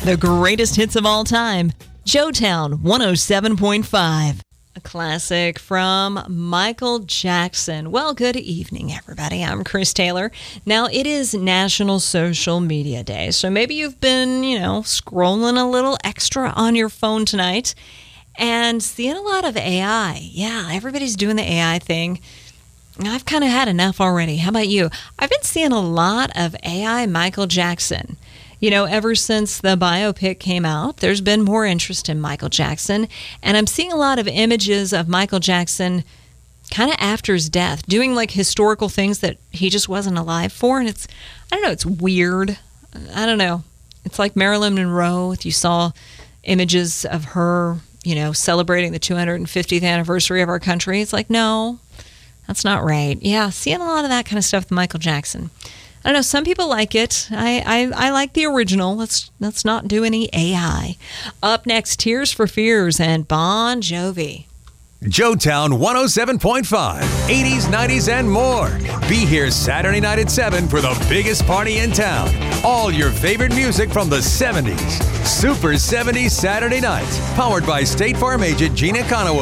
The greatest hits of all time. Joetown 107.5. A classic from Michael Jackson. Well, good evening, everybody. I'm Chris Taylor. Now, it is National Social Media Day, so maybe you've been, scrolling a little extra on your phone tonight and seeing a lot of AI. Yeah, everybody's doing the AI thing. I've kind of had enough already. How about you? I've been seeing a lot of AI Michael Jackson. Ever since the biopic came out, there's been more interest in Michael Jackson, and I'm seeing a lot of images of Michael Jackson kind of after his death, doing like historical things that he just wasn't alive for, and it's weird. I don't know. It's like Marilyn Monroe. If you saw images of her, celebrating the 250th anniversary of our country, it's like, no, that's not right. Yeah, seeing a lot of that kind of stuff with Michael Jackson. I don't know, some people like it. I like the original. Let's not do any AI. Up next, Tears for Fears and Bon Jovi. Joetown 107.5, 80s, 90s, and more. Be here Saturday night at 7 for the biggest party in town. All your favorite music from the 70s. Super 70s Saturday nights. Powered by State Farm agent Gina Conaway.